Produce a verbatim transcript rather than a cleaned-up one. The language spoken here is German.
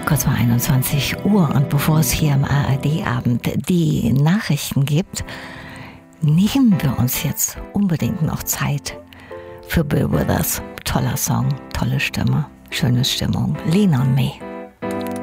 Kurz vor einundzwanzig Uhr, und bevor es hier im A R D-Abend die Nachrichten gibt, nehmen wir uns jetzt unbedingt noch Zeit für Bill Withers. Toller Song, tolle Stimme, schöne Stimmung. Lean on Me.